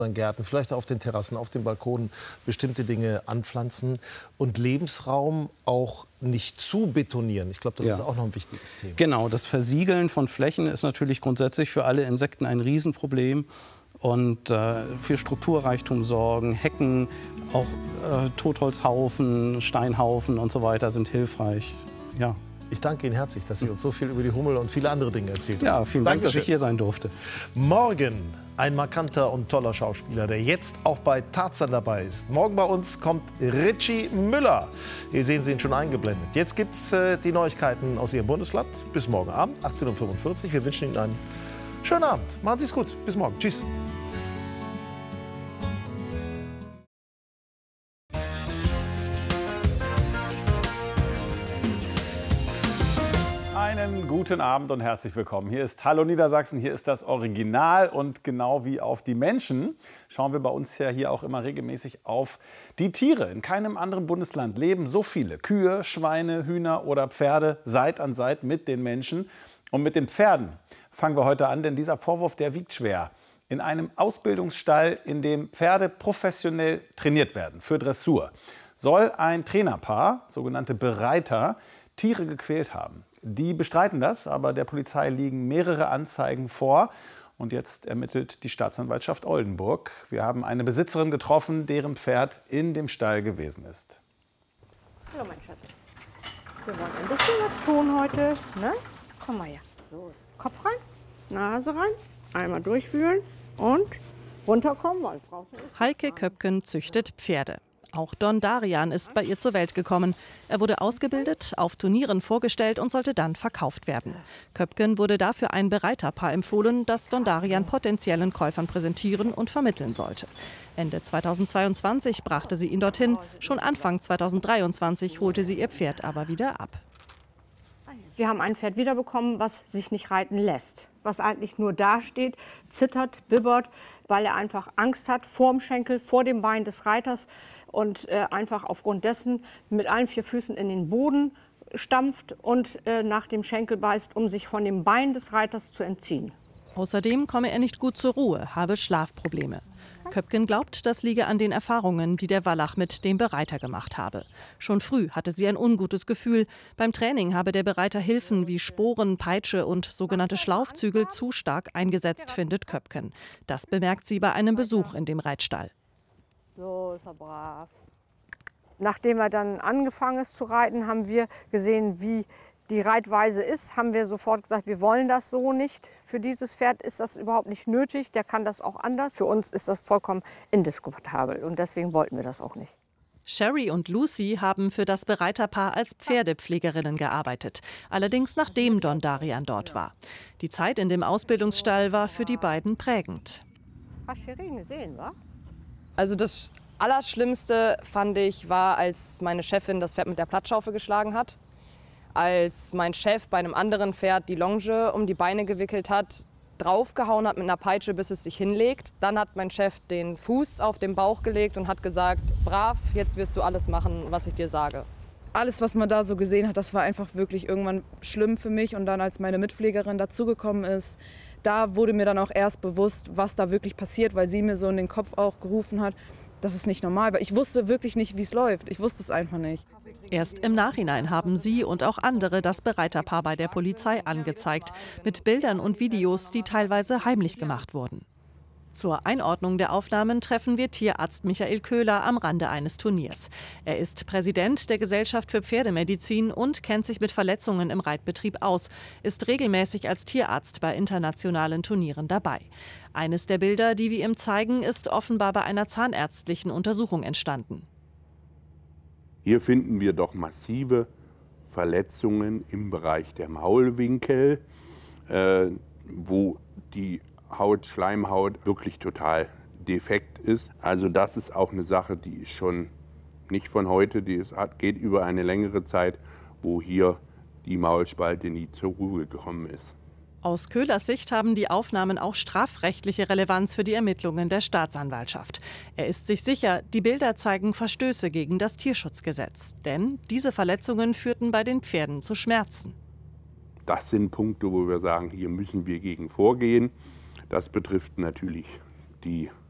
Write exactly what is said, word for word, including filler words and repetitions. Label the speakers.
Speaker 1: Gärten, vielleicht auf den Terrassen, auf den Balkonen bestimmte Dinge anpflanzen und Lebensraum auch nicht zu betonieren. Ich glaube, das
Speaker 2: Ja.
Speaker 1: ist auch noch ein wichtiges Thema.
Speaker 2: Genau, das Versiegeln von Flächen ist natürlich grundsätzlich für alle Insekten ein Riesenproblem. Und äh, für Strukturreichtum sorgen, Hecken, auch äh, Totholzhaufen, Steinhaufen und so weiter sind hilfreich. Ja.
Speaker 1: Ich danke Ihnen herzlich, dass Sie uns so viel über die Hummel und viele andere Dinge erzählt haben.
Speaker 2: Ja, vielen Dank,
Speaker 1: Dankeschön.
Speaker 2: dass ich hier sein durfte.
Speaker 1: Morgen ein markanter und toller Schauspieler, der jetzt auch bei Tarzan dabei ist. Morgen bei uns kommt Ritchie Müller. Hier sehen Sie ihn schon eingeblendet. Jetzt gibt es äh, die Neuigkeiten aus Ihrem Bundesland. Bis morgen Abend, achtzehn Uhr fünfundvierzig. Wir wünschen Ihnen einen schönen Abend. Machen Sie es gut. Bis morgen. Tschüss.
Speaker 3: Einen guten Abend und herzlich willkommen. Hier ist Hallo Niedersachsen, hier ist das Original und genau wie auf die Menschen schauen wir bei uns ja hier auch immer regelmäßig auf die Tiere. In keinem anderen Bundesland leben so viele Kühe, Schweine, Hühner oder Pferde Seit an Seit mit den Menschen. Und mit den Pferden fangen wir heute an, denn dieser Vorwurf, der wiegt schwer. In einem Ausbildungsstall, in dem Pferde professionell trainiert werden für Dressur, soll ein Trainerpaar, sogenannte Bereiter, Tiere gequält haben. Die bestreiten das, aber der Polizei liegen mehrere Anzeigen vor. Und jetzt ermittelt die Staatsanwaltschaft Oldenburg. Wir haben eine Besitzerin getroffen, deren Pferd in dem Stall gewesen ist.
Speaker 4: Hallo, mein Schatz. Wir wollen ein bisschen was tun heute. Ne? Komm mal her. So. Kopf rein, Nase rein, einmal durchwühlen und runterkommen. Weil draußen ist
Speaker 5: Heike Köpken züchtet Pferde. Auch Don Darian ist bei ihr zur Welt gekommen. Er wurde ausgebildet, auf Turnieren vorgestellt und sollte dann verkauft werden. Köpken wurde dafür ein Bereiterpaar empfohlen, das Don Darian potenziellen Käufern präsentieren und vermitteln sollte. Ende zweitausendzweiundzwanzig brachte sie ihn dorthin. Schon Anfang zweitausenddreiundzwanzig holte sie ihr Pferd aber wieder ab.
Speaker 4: Wir haben ein Pferd wiederbekommen, was sich nicht reiten lässt. Was eigentlich nur dasteht, zittert, bibbert, weil er einfach Angst hat vorm Schenkel, vor dem Bein des Reiters. Und äh, einfach aufgrund dessen mit allen vier Füßen in den Boden stampft und äh, nach dem Schenkel beißt, um sich von dem Bein des Reiters zu entziehen.
Speaker 5: Außerdem komme er nicht gut zur Ruhe, habe Schlafprobleme. Köpken glaubt, das liege an den Erfahrungen, die der Wallach mit dem Bereiter gemacht habe. Schon früh hatte sie ein ungutes Gefühl. Beim Training habe der Bereiter Hilfen wie Sporen, Peitsche und sogenannte Schlaufzügel zu stark eingesetzt, findet Köpken. Das bemerkt sie bei einem Besuch in dem Reitstall.
Speaker 4: So ist er brav. Nachdem er dann angefangen ist zu reiten, haben wir gesehen, wie die Reitweise ist. Haben wir sofort gesagt, wir wollen das so nicht. Für dieses Pferd ist das überhaupt nicht nötig. Der kann das auch anders. Für uns ist das vollkommen indiskutabel und deswegen wollten wir das auch nicht.
Speaker 5: Sherry und Lucy haben für das Bereiterpaar als Pferdepflegerinnen gearbeitet. Allerdings nachdem Don Darian dort war. Die Zeit in dem Ausbildungsstall war für die beiden prägend.
Speaker 4: Hast du Regen gesehen, wa?
Speaker 6: Also das Allerschlimmste fand ich, war, als meine Chefin das Pferd mit der Plattschaufel geschlagen hat. Als mein Chef bei einem anderen Pferd die Longe um die Beine gewickelt hat, draufgehauen hat mit einer Peitsche, bis es sich hinlegt. Dann hat mein Chef den Fuß auf den Bauch gelegt und hat gesagt, brav, jetzt wirst du alles machen, was ich dir sage.
Speaker 7: Alles, was man da so gesehen hat, das war einfach wirklich irgendwann schlimm für mich. Und dann, als meine Mitpflegerin dazugekommen ist, da wurde mir dann auch erst bewusst, was da wirklich passiert, weil sie mir so in den Kopf auch gerufen hat, das ist nicht normal. Weil ich wusste wirklich nicht, wie es läuft. Ich wusste es einfach nicht.
Speaker 5: Erst im Nachhinein haben sie und auch andere das Bereiterpaar bei der Polizei angezeigt. Mit Bildern und Videos, die teilweise heimlich gemacht wurden. Zur Einordnung der Aufnahmen treffen wir Tierarzt Michael Köhler am Rande eines Turniers. Er ist Präsident der Gesellschaft für Pferdemedizin und kennt sich mit Verletzungen im Reitbetrieb aus, ist regelmäßig als Tierarzt bei internationalen Turnieren dabei. Eines der Bilder, die wir ihm zeigen, ist offenbar bei einer zahnärztlichen Untersuchung entstanden.
Speaker 8: Hier finden wir doch massive Verletzungen im Bereich der Maulwinkel, äh, wo die Haut, Schleimhaut wirklich total defekt ist. Also das ist auch eine Sache, die ist schon nicht von heute, die ist, geht über eine längere Zeit, wo hier die Maulspalte nie zur Ruhe gekommen ist.
Speaker 5: Aus Köhlers Sicht haben die Aufnahmen auch strafrechtliche Relevanz für die Ermittlungen der Staatsanwaltschaft. Er ist sich sicher, die Bilder zeigen Verstöße gegen das Tierschutzgesetz. Denn diese Verletzungen führten bei den Pferden zu Schmerzen.
Speaker 8: Das sind Punkte, wo wir sagen, hier müssen wir gegen vorgehen. Das betrifft natürlich die